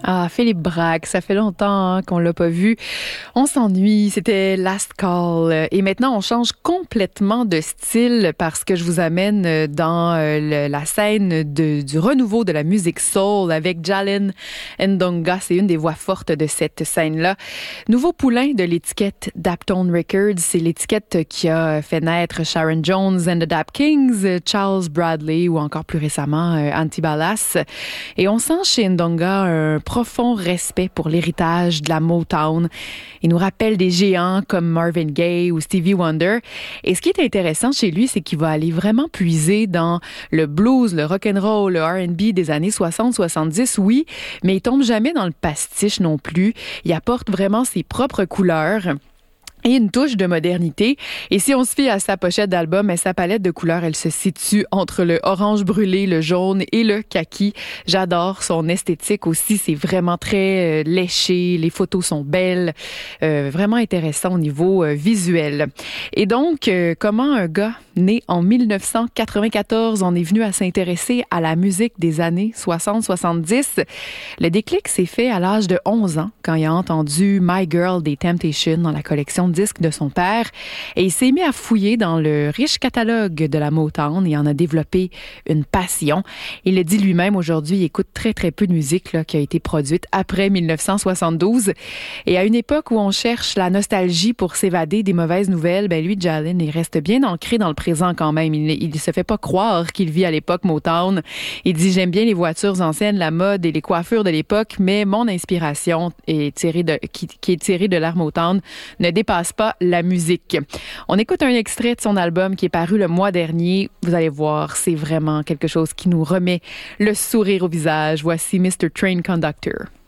Ah, Philippe Braque, ça fait longtemps qu'on l'a pas vu. On s'ennuie, c'était Last Call. Et maintenant, on change complètement de style parce que je vous amène dans la scène du renouveau de la musique soul avec Jalen Ndonga. C'est une des voix fortes de cette scène-là. Nouveau poulain de l'étiquette Daptone Records. C'est l'étiquette qui a fait naître Sharon Jones and the Dap Kings, Charles Bradley ou encore plus récemment Antibalas. Et on sent chez Ndonga un profond respect pour l'héritage de la Motown. Il nous rappelle des géants comme Marvin Gaye ou Stevie Wonder. Et ce qui est intéressant chez lui, c'est qu'il va aller vraiment puiser dans le blues, le rock'n'roll, le R&B des années 60-70, oui, mais il tombe jamais dans le pastiche non plus. Il apporte vraiment ses propres couleurs et une touche de modernité. Et si on se fie à sa pochette d'album, sa palette de couleurs, elle se situe entre le orange brûlé, le jaune et le kaki. J'adore son esthétique aussi. C'est vraiment très léché. Les photos sont belles. Vraiment intéressant au niveau visuel. Et donc, comment un gars né en 1994 en est venu à s'intéresser à la musique des années 60-70? Le déclic s'est fait à l'âge de 11 ans quand il a entendu My Girl des Temptations dans la collection de disques de son père et il s'est mis à fouiller dans le riche catalogue de la Motown et en a développé une passion. Il le dit lui-même aujourd'hui, il écoute très très peu de musique qui a été produite après 1972 et à une époque où on cherche la nostalgie pour s'évader des mauvaises nouvelles, lui, Jalen, il reste bien ancré dans le présent quand même. Il se fait pas croire qu'il vit à l'époque Motown. Il dit, j'aime bien les voitures anciennes, la mode et les coiffures de l'époque, mais mon inspiration est qui est tirée de l'ère Motown ne dépasse pas la musique. On écoute un extrait de son album qui est paru le mois dernier. Vous allez voir, c'est vraiment quelque chose qui nous remet le sourire au visage. Voici Mr. Train Conductor.